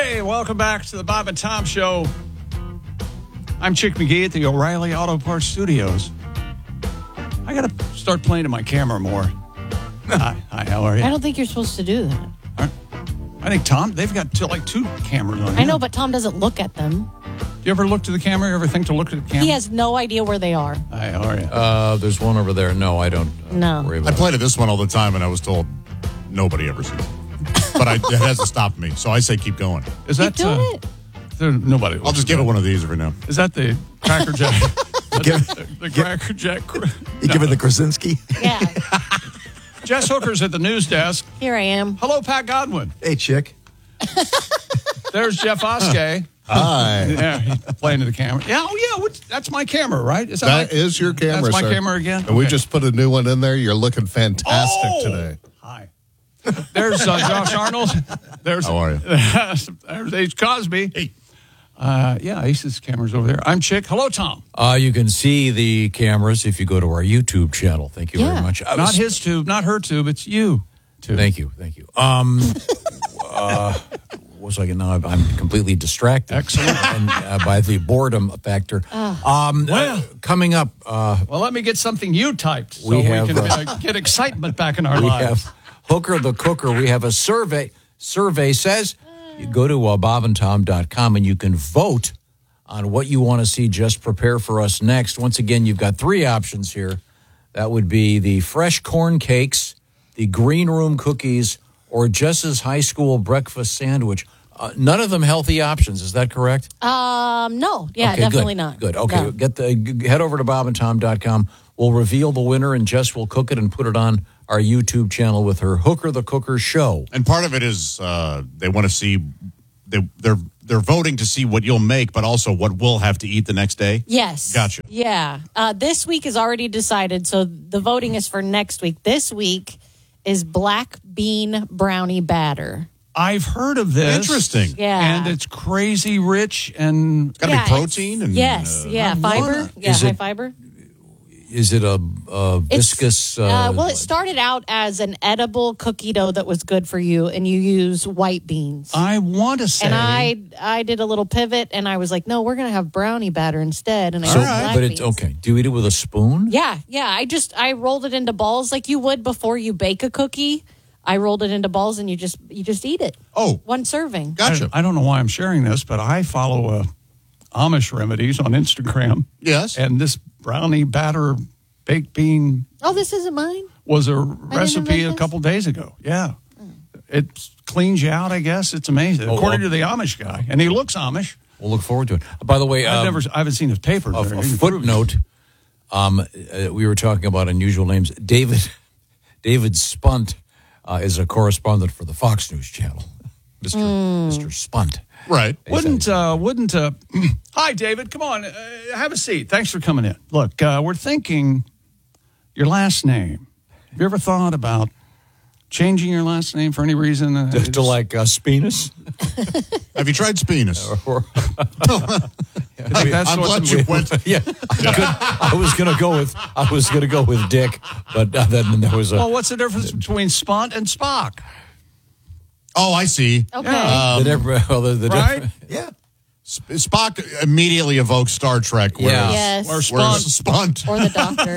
Hey, welcome back to the Bob and Tom Show. I'm Chick McGee at the O'Reilly Auto Parts Studios. I got to start playing to my camera more. Hi, how are you? I don't think you're supposed to do that. I think, Tom, they've got like 2 cameras on. I know, but Tom doesn't look at them. Do you ever look to the camera? You ever think to look at the camera? He has no idea where they are. Hi, how are you? There's one over there. No, I don't worry about I play to this one all the time, and I was told nobody ever sees it. But it hasn't stopped me, so I say keep going. Is Keep that doing it. Nobody? I'll just give it one of these every now. Is that the Cracker Jack? the Cracker Jack. You give it the Krasinski? Yeah. Jess Hooker's at the news desk. Here I am. Hello, Pat Godwin. Hey, chick. There's Jeff Oskey. Hi. Yeah, he's playing to the camera. Yeah, that's my camera, right? That is your camera, That's my sir. camera again? And we Okay. just put a new one in there. You're looking fantastic today. Hi. There's Josh Arnold. How are you? There's Ace Cosby. Hey. Ace's camera's over there. I'm Chick. Hello, Tom. You can see the cameras if you go to our YouTube channel. Thank you very much. Not his tube, not her tube. It's you. Tube. Thank you. What was I going to? I'm completely distracted. Excellent. And, by the boredom factor. Coming up. Well, let me get something you typed so We have, we can get excitement back in our We lives. have Hooker the Cooker. We have a survey. Survey says you go to bobandtom.com and you can vote on what you want to see Just Prepare for Us next. Once again, you've got 3 options here. That would be the fresh corn cakes, the green room cookies, or Jess's high school breakfast sandwich. None of them healthy options. Is that correct? No. Yeah, Okay, definitely good. not. Good. Okay, No. head over to bobandtom.com. We'll reveal the winner, and Jess will cook it and put it on our YouTube channel with her Hooker the Cooker show. And part of it is they want to see they're voting to see what you'll make, but also what we'll have to eat the next day. Yes. Gotcha. Yeah. This week is already decided, so the voting is for next week. This week is black bean brownie batter. I've heard of this. Interesting. Yeah. And it's crazy rich and It's got to be protein. And, yes. Fiber. Yeah, Is high it- fiber. Is it a viscous? Well, it started out as an edible cookie dough that was good for you, and you use white beans. I want to say. And I did a little pivot, and I was like, no, we're going to have brownie batter instead. And I So, used black but it's beans. okay. Do you eat it with a spoon? Yeah. I rolled it into balls like you would before you bake a cookie. I rolled it into balls, and you just eat it. Oh. One serving. Gotcha. I don't know why I'm sharing this, but I follow Amish Remedies on Instagram. Yes. And this brownie batter baked bean Oh, this isn't mine? was a recipe invent a couple days ago. Yeah. It cleans you out, I guess. It's amazing. According to the Amish guy. And he looks Amish. We'll look forward to it. By the way, I haven't seen his papers. a footnote. We were talking about unusual names. David Spunt is a correspondent for the Fox News Channel. Mr. Spunt. Right. Wouldn't hi, David, come on, have a seat. Thanks for coming in. Look, we're thinking your last name. Have you ever thought about changing your last name for any reason? To like Spinus? Have you tried Spinus? I'm glad you went. Yeah, I was gonna go with Dick, but then there was a. Well, what's the difference between Spont and Spock? Oh, I see. Okay. Right? Yeah. Spock immediately evokes Star Trek. Whereas, Yes. Or whereas Spont. Spunt. Or the doctor.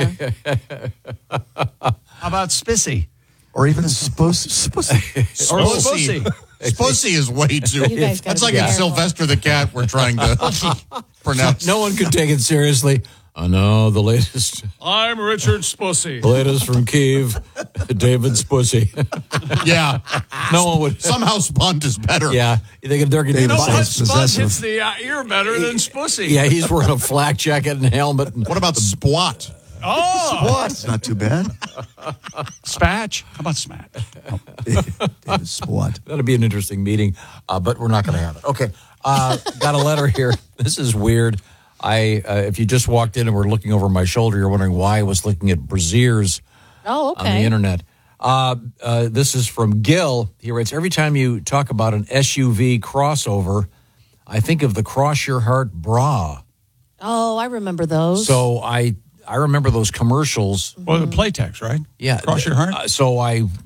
Yeah. How about Spissy? Or even Spussy. Or Spussy? Spussy is way too. You guys gotta That's like be in careful. Sylvester the Cat. We're trying to pronounce. No one could take it seriously. Oh no, the latest I'm Richard Spussy. from Kiev, David's pussy. Yeah. No one would. Somehow Spunt is better. Yeah, they're going to You know get what? Sounds Spont possessive. hits the ear better than Spussy. Yeah, he's wearing a flak jacket and helmet. And What about Spwat? Oh, What? Not too bad. Spatch. How about Smat? David Spwat. that'll be an interesting meeting, but we're not going to have it. Okay, got a letter here. This is weird. If you just walked in and were looking over my shoulder, you're wondering why I was looking at brassieres Oh, on the okay. internet. This is from Gil. He writes, every time you talk about an SUV crossover, I think of the Cross Your Heart bra. Oh, I remember those. So I remember those commercials. Well, the Playtex, right? Yeah. Cross your heart? So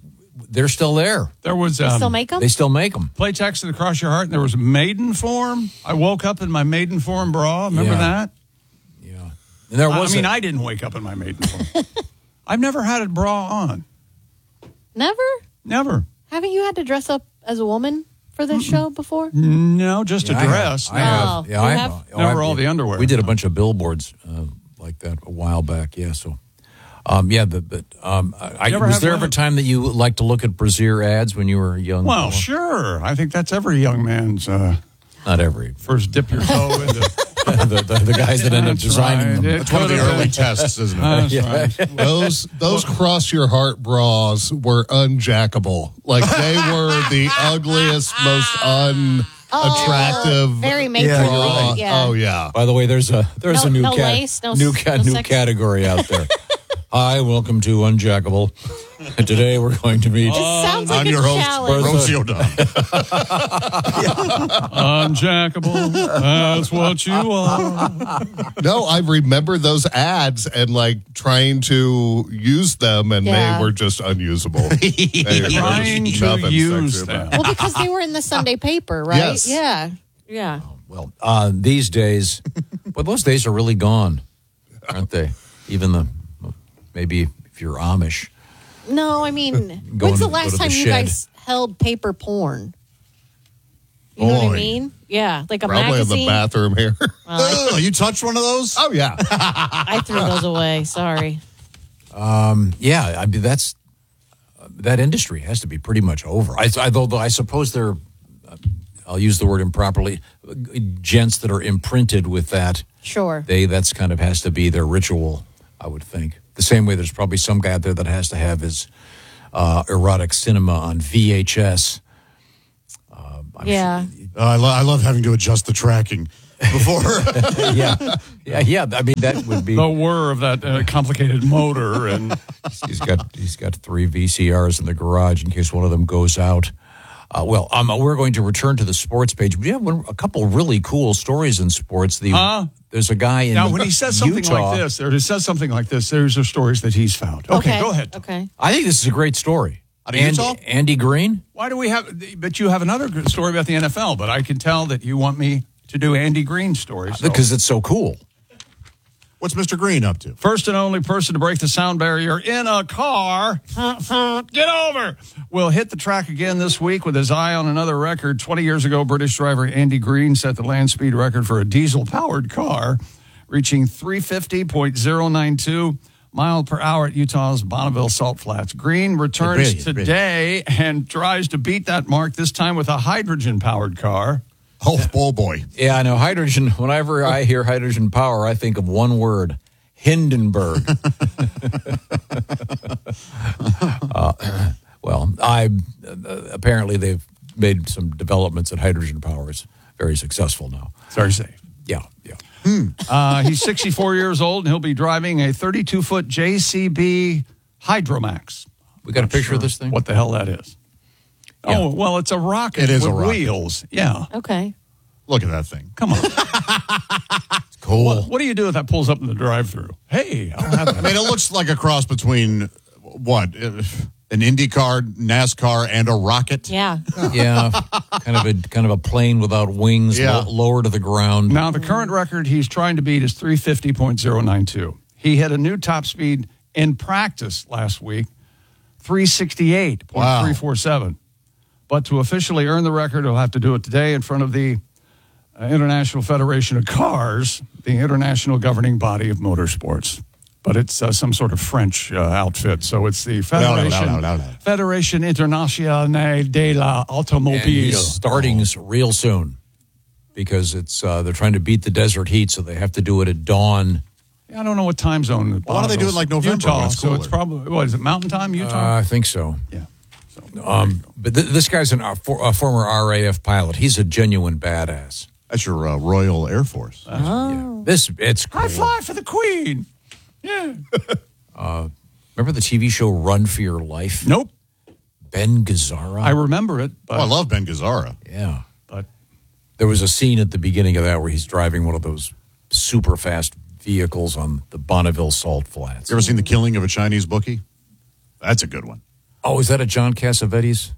they're still there. There was Still make them? They still make them. play Texas Across Your Heart, and there was maiden form. I woke up in my maiden form bra. Remember Yeah. that? Yeah. And there was I didn't wake up in my maiden form. I've never had a bra on. Never? Never. Haven't you had to dress up as a woman for this show before? No, just a dress. I have. Oh, Yeah, you I have? Never all the underwear. We did a bunch of billboards like that a while back. Yeah. So, I You ever was have there one ever a of- time that you liked to look at brassiere ads when you were a young? Well, fellow? sure. I think that's every young man's Not every. first dip your toe into. the guys that end up That's designing right. them. It's one of the early tests, isn't it? That's right. Those cross your heart bras were unjackable. Like they were the ugliest, most unattractive. Very bra. matronly. Yeah. Oh yeah. By the way, there's a new no lace, no new sex. category out there. Hi, welcome to Unjackable. And today we're going to meet. It sounds like I'm a your host, challenge. Rosie O'Donnell. Unjackable, that's what you are. No, I remember those ads and like trying to use them, and Yeah. they were just unusable. They were Trying just to nothing use sexy about them. Well, because they were in the Sunday paper, right? Yes. Yeah. Yeah. Well, these days, well, those days are really gone, aren't they? Even maybe if you're Amish. No, I mean, Go when's the to last the time you shed. guys held paper porn? You know what I Boy. mean? Yeah, like a Probably in the magazine. bathroom here. Ugh, you touched one of those? Oh yeah. I threw those away. Sorry. Yeah, I mean that industry has to be pretty much over. Although I suppose they're, I'll use the word improperly, gents that are imprinted with that. Sure. That's kind of has to be their ritual, I would think. The same way there's probably some guy out there that has to have his erotic cinema on VHS. Yeah. I love having to adjust the tracking before. Yeah. I mean that would be. The whir of that complicated motor, and He's got 3 VCRs in the garage in case one of them goes out. We're going to return to the sports page. We have a couple really cool stories in sports. There's a guy in now when he says something Utah. like this, or he says something like this, there's are stories that he's found. Okay, go ahead. Okay. I think this is a great story. Out of Utah? Andy Green. Why do we have? But you have another good story about the NFL. But I can tell that you want me to do Andy Green's story. So. Because it's so cool. What's Mr. Green up to? First and only person to break the sound barrier in a car. Get over. Will hit the track again this week with his eye on another record. 20 years ago, British driver Andy Green set the land speed record for a diesel-powered car, reaching 350.092 mile per hour at Utah's Bonneville Salt Flats. Green returns today and tries to beat that mark, this time with a hydrogen-powered car. Oh, boy. Yeah, I know. Hydrogen. Whenever I hear hydrogen power, I think of one word: Hindenburg. Apparently they've made some developments in hydrogen power. It's very successful now. It's very safe. Yeah. He's 64 years old, and he'll be driving a 32-foot JCB Hydromax. We got a picture of this thing? What the hell that is? Yeah. Oh, well, it's a rocket It is with a rocket. wheels. Yeah. Okay. Look at that thing. Come on. Cool. What do you do if that pulls up in the drive-thru? Hey, I'll have I that. mean, it looks like a cross between what? An IndyCar, NASCAR, and a rocket? Yeah. Yeah, kind of a plane without wings, Yeah. lower to the ground. Now, the current record he's trying to beat is 350.092. He hit a new top speed in practice last week, 368.347. But to officially earn the record, he'll have to do it today in front of the International Federation of Cars, the international governing body of motorsports. But it's some sort of French outfit, so it's the Fédération Internationale de l'Automobile. And he's starting real soon because it's they're trying to beat the desert heat, so they have to do it at dawn. I don't know what time zone. Why don't they do it like November Utah, when it's so it's cooler? probably, what is it, Mountain Time, Utah? I think so. Yeah. So, But this guy's a former RAF pilot. He's a genuine badass. That's your Royal Air Force. It's cool. I fly for the Queen. Yeah. Remember the TV show Run for Your Life? Nope. Ben Gazzara. I remember it, but Oh, I love Ben Gazzara. Yeah. but There was a scene at the beginning of that where he's driving one of those super fast vehicles on the Bonneville Salt Flats. You ever seen The Killing of a Chinese Bookie? That's a good one. Oh, is that a John Cassavetes?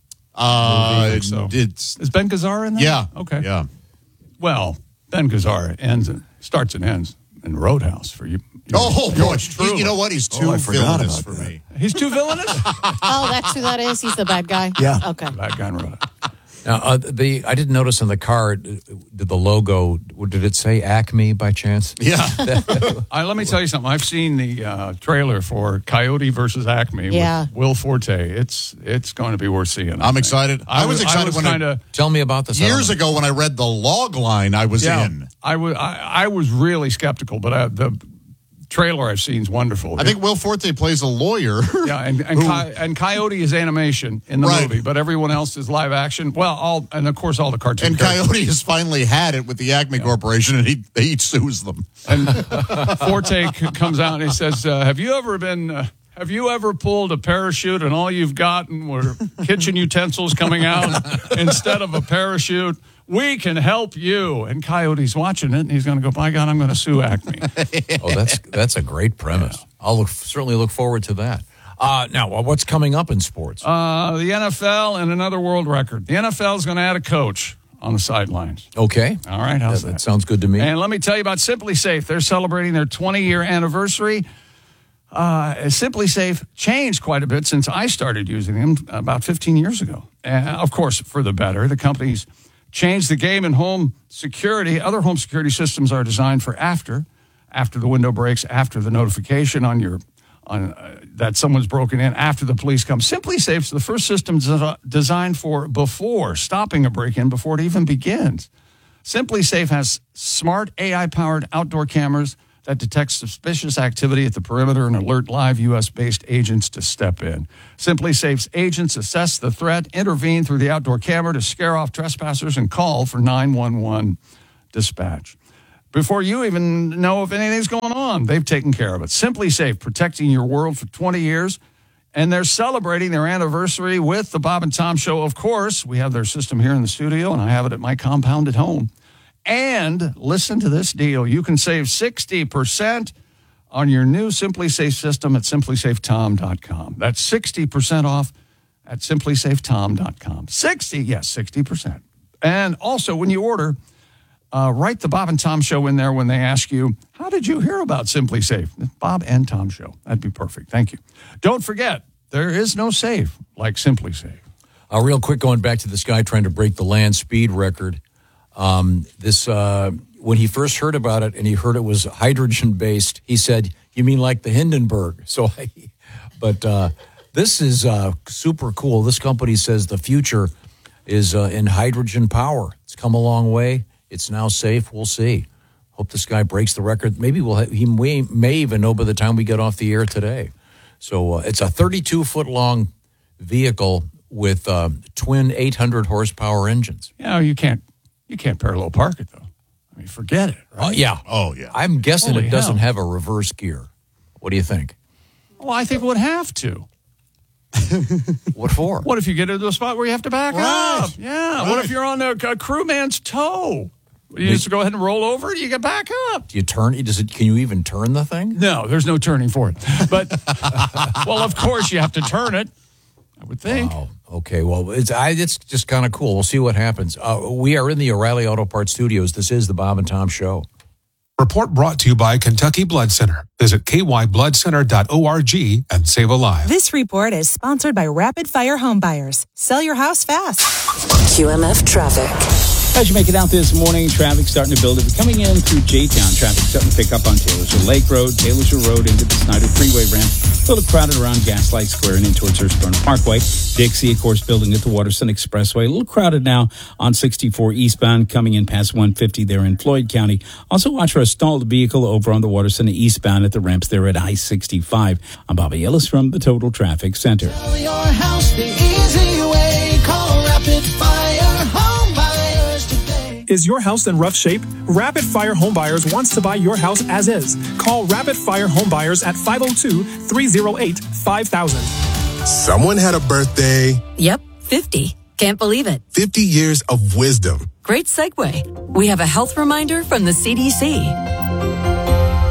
so. It's Is Ben Gazzara in there? yeah. Okay. Yeah. Well, Ben Gazzara starts and ends in Roadhouse for you. Oh, boy. yours truly. You know what? He's too I forgot villainous about for that. me. He's too villainous? Oh, that's who that is? He's the bad guy? Yeah. Okay. That guy in Roadhouse. Now, I didn't notice on the car, did the logo, did it say Acme by chance? Yeah. Let me tell you something. I've seen the trailer for Coyote versus Acme Yeah. with Will Forte. It's going to be worth seeing. I'm excited. I was excited when kind of Tell me about this. years ago when I read the log line, I was in. I was really skeptical, but the trailer I've seen is wonderful. I think Will Forte plays a lawyer. Yeah, and Coyote is animation in the Right. movie, but everyone else is live action. Well, of course all the cartoon And characters. Coyote has finally had it with the Acme Corporation, and he sues them. And Forte comes out and he says, "Have you ever pulled a parachute and all you've gotten were kitchen utensils coming out instead of a parachute? We can help you." And Coyote's watching it, and he's going to go, "By God, I'm going to sue Acme." Oh, that's a great premise. I'll certainly look forward to that. Now, what's coming up in sports? The NFL and another world record. The NFL is going to add a coach on the sidelines. Okay. All right, how's that? That sounds good to me. And let me tell you about Simply Safe. They're celebrating their 20-year anniversary. Simply Safe changed quite a bit since I started using them about 15 years ago. Of course, for the better. The company's changed the game in home security. Other home security systems are designed for after the window breaks, after the notification that someone's broken in, after the police come. Simply Safe's the first system designed for before stopping a break-in, before it even begins. Simply Safe has smart AI-powered outdoor cameras that detect suspicious activity at the perimeter and alert live U.S.-based agents to step in. Simply Safe's agents assess the threat, intervene through the outdoor camera to scare off trespassers, and call for 911 dispatch. Before you even know if anything's going on, they've taken care of it. Simply Safe, protecting your world for 20 years, and they're celebrating their anniversary with the Bob and Tom Show. Of course, we have their system here in the studio, and I have it at my compound at home. And listen to this deal. You can save 60% on your new Simply Safe system at simplysafetom.com. That's 60% off at simplysafetom.com. 60%. And also, when you order, write the Bob and Tom Show in there when they ask you, how did you hear about Simply Safe? Bob and Tom Show. That'd be perfect. Thank you. Don't forget, there is no safe like Simply Safe. Real quick, going back to this guy trying to break the land speed record. When he first heard about it and he heard it was hydrogen-based, he said, "You mean like the Hindenburg?" This is super cool. This company says the future is in hydrogen power. It's come a long way. It's now safe. We'll see. Hope this guy breaks the record. Maybe he may even know by the time we get off the air today. So it's a 32-foot long vehicle with twin 800 horsepower engines. You can't parallel park it, though. I mean, forget it, right? Yeah. Oh, yeah. I'm guessing Holy it doesn't hell. have a reverse gear. What do you think? Well, I think it would have to. What for? What if you get into a spot where you have to back up? Yeah. What if you're on a crewman's toe? You just go ahead and roll over and you get back up. Do you turn? Can you even turn the thing? No, there's no turning for it. But, well, of course you have to turn it, I would think. Oh, okay. Well, it's just kind of cool. We'll see what happens. We are in the O'Reilly Auto Parts studios. This is the Bob and Tom Show. Report brought to you by Kentucky Blood Center. Visit kybloodcenter.org and save a life. This report is sponsored by Rapid Fire Home Buyers. Sell your house fast. QMF traffic. As you make it out this morning, traffic starting to build. If you're coming in through J-Town, traffic starting to pick up on Taylorsville Lake Road, Taylorsville Road into the Snyder Freeway ramp. A little crowded around Gaslight Square and in towards Hurstburn Parkway. Dixie, of course, building at the Waterson Expressway. A little crowded now on 64 eastbound, coming in past 150 there in Floyd County. Also watch for a stalled vehicle over on the Waterson eastbound at the ramps there at I-65. I'm Bobby Ellis from the Total Traffic Center. Sell your house the easy way. Call Rapid Fire Home Buyers today. Is your house in rough shape? Rapid Fire Home Buyers wants to buy your house as is. Call Rapid Fire Home Buyers at 502-308-5000. Someone had a birthday. Yep, 50. Can't believe it. 50 years of wisdom. Great segue. We have a health reminder from the CDC.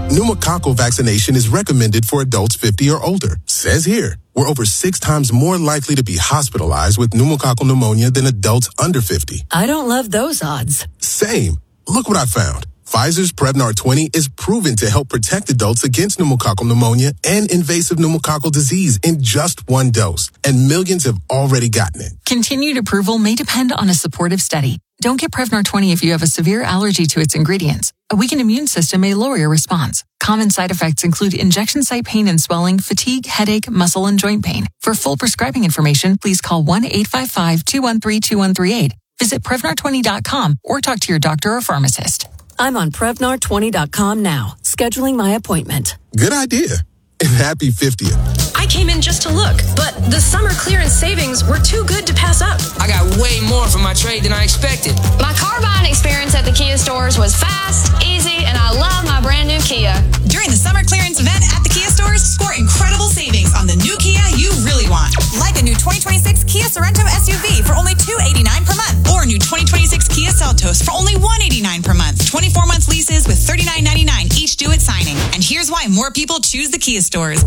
Pneumococcal vaccination is recommended for adults 50 or older. Says here, we're over 6 times more likely to be hospitalized with pneumococcal pneumonia than adults under 50. I don't love those odds. Same. Look what I found. Pfizer's Prevnar 20 is proven to help protect adults against pneumococcal pneumonia and invasive pneumococcal disease in just 1 dose. And millions have already gotten it. Continued approval may depend on a supportive study. Don't get Prevnar 20 if you have a severe allergy to its ingredients. A weakened immune system may lower your response. Common side effects include injection site pain and swelling, fatigue, headache, muscle, and joint pain. For full prescribing information, please call 1-855-213-2138. Visit Prevnar20.com or talk to your doctor or pharmacist. I'm on Prevnar20.com now, scheduling my appointment. Good idea. And happy 50th. I came in just to look, but the summer clearance savings were too good to pass up. I got way more for my trade than I expected. My car buying experience at the Kia stores was fast, easy, and I love my brand new Kia. During the summer clearance event at the Kia stores, score incredible savings on the new Kia you really want. Like a new 2026 Kia Sorento SUV for only $289 per month, or a new 2026 Kia Seltos for only $189 per month. 24 months leases with $39.99 each due at signing. And here's why more people choose the Kia stores.